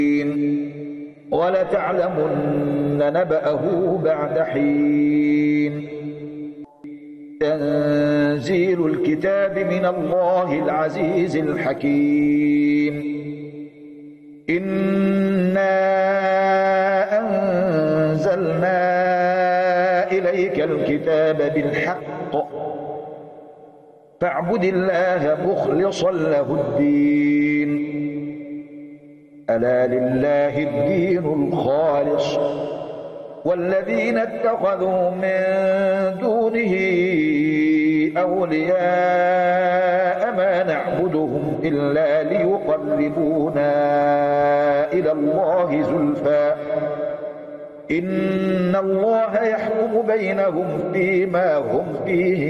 ولتعلمن نبأه بعد حين. تنزيل الكتاب من الله العزيز الحكيم. إنا أنزلنا إليك الكتاب بالحق فاعبد الله مخلصا له الدين. ألا لله الدين الخالص والذين اتخذوا من دونه أولياء ما نعبدهم إلا ليقربونا إلى الله زلفى إن الله يحكم بينهم فيما هم فيه